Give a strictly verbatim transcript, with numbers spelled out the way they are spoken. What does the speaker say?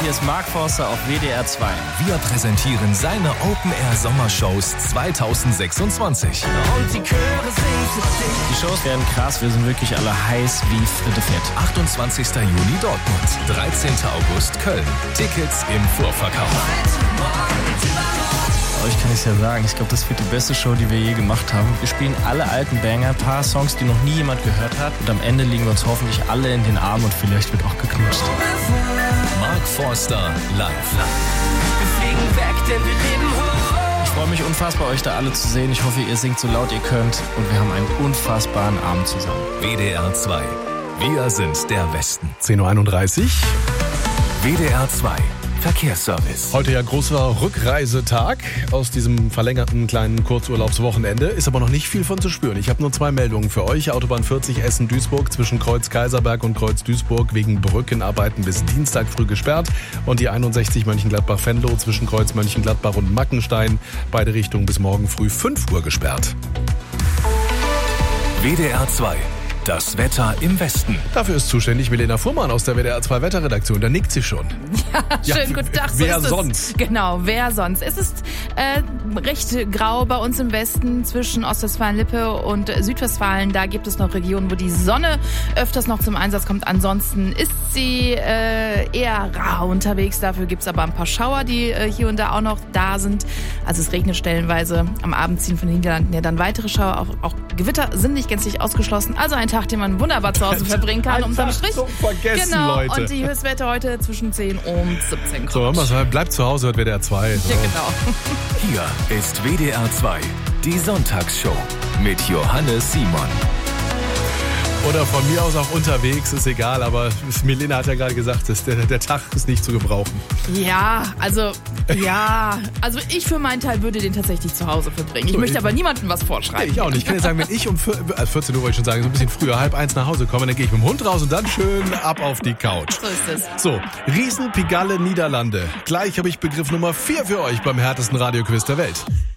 Hier ist Mark Forster auf W D R zwei. Wir präsentieren seine Open-Air-Sommershows zweitausendsechsundzwanzig. Und die Chöre singen für dich. Die Shows werden krass, wir sind wirklich alle heiß wie Fritte Fett. achtundzwanzigster Juni Dortmund, dreizehnter August Köln. Tickets im Vorverkauf. Euch kann ich ja sagen, ich glaube, das wird die beste Show, die wir je gemacht haben. Wir spielen alle alten Banger, ein paar Songs, die noch nie jemand gehört hat. Und am Ende liegen wir uns hoffentlich alle in den Armen und vielleicht wird auch geknutscht. Mark Forster live. Wir fliegen weg, denn wir leben hoch. Ich freue mich unfassbar, euch da alle zu sehen. Ich hoffe, ihr singt so laut ihr könnt. Und wir haben einen unfassbaren Abend zusammen. W D R zwei. Wir sind der Westen. zehn Uhr einunddreißig. W D R zwei. Verkehrsservice. Heute ja großer Rückreisetag aus diesem verlängerten kleinen Kurzurlaubswochenende. Ist aber noch nicht viel von zu spüren. Ich habe nur zwei Meldungen für euch. Autobahn vierzig Essen-Duisburg zwischen Kreuz Kaiserberg und Kreuz Duisburg wegen Brückenarbeiten bis Dienstag früh gesperrt. Und die einundsechzig Mönchengladbach-Venlo zwischen Kreuz Mönchengladbach und Mackenstein. Beide Richtungen bis morgen früh fünf Uhr gesperrt. W D R zwei. Das Wetter im Westen. Dafür ist zuständig Milena Fuhrmann aus der W D R zwei Wetterredaktion. Da nickt sie schon. Ja, schönen guten Tag. So wer ist es. sonst? Genau, wer sonst? Es ist äh, recht grau bei uns im Westen zwischen Ostwestfalen-Lippe und Südwestfalen. Da gibt es noch Regionen, wo die Sonne öfters noch zum Einsatz kommt. Ansonsten ist sie äh, eher rau unterwegs. Dafür gibt es aber ein paar Schauer, die äh, hier und da auch noch da sind. Also es regnet stellenweise. Am Abend ziehen von den Niederlanden ja dann weitere Schauer. Auch, auch Gewitter sind nicht gänzlich ausgeschlossen. Also ein Tag, den man wunderbar zu Hause verbringen kann. Unterm Strich. Zum Vergessen, genau. Leute. Und die Höchstwerte heute zwischen zehn und siebzehn Grad. So, hör mal, bleibt zu Hause, hört W D R zwei. So. Ja, genau. Hier ist W D R zwei. Die Sonntagsshow mit Johannes Simon. Oder von mir aus auch unterwegs, ist egal, aber Milena hat ja gerade gesagt, dass der, der Tag ist nicht zu gebrauchen. Ja, also, ja, also ich für meinen Teil würde den tatsächlich zu Hause verbringen. Ich So, möchte ich- aber niemandem was vorschreiben. Ich auch nicht. Ich kann dir sagen, wenn ich um vier, äh, vierzehn Uhr wollte ich schon sagen, so ein bisschen früher, halb eins nach Hause komme, dann gehe ich mit dem Hund raus und dann schön ab auf die Couch. So ist es. So, Riesen Pigalle Niederlande. Gleich habe ich Begriff Nummer vier für euch beim härtesten Radioquiz der Welt.